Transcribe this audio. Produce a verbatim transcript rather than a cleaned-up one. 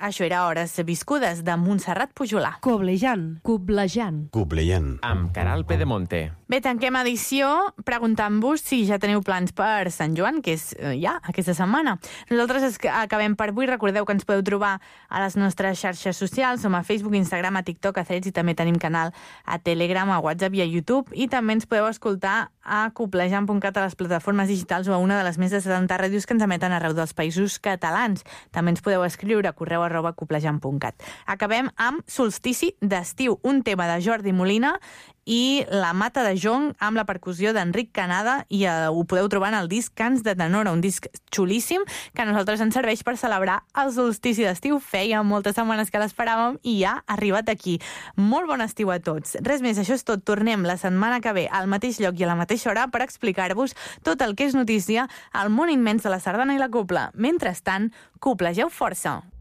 Això era Hores viscudes, de Montserrat Pujolà. Coblejant. Coblejant. Coblejant. Amb Caral Pedemonte. Bé, tanquem edició preguntant-vos si ja teniu plans per Sant Joan, que és eh, ja aquesta setmana. Nosaltres es- acabem per avui. Recordeu que ens podeu trobar a les nostres xarxes socials. Som a Facebook, Instagram, a TikTok, a Threads, i també tenim canal a Telegram, a WhatsApp i a YouTube. I també ens podeu escoltar a coblejant punt cat, a les plataformes digitals o a una de les més de setanta ràdios que ens emeten arreu dels països catalans. També ens podeu escriure a correu arroba coblejant punt cat. Acabem amb Solstici d'estiu, un tema de Jordi Molina i La Mata de Jonc amb la percussió d'Enric Canada, i eh, ho podeu trobar en el disc Cants de Tenora, un disc xulíssim que a nosaltres ens serveix per celebrar el solstici d'estiu. Feia moltes setmanes que l'esperàvem i ja ha arribat aquí. Molt bon estiu a tots. Res més, això és tot. Tornem la setmana que ve al mateix lloc i a la mateixa hora per explicar-vos tot el que és notícia al món immens de la sardana i la copla. Mentrestant, coplegeu força.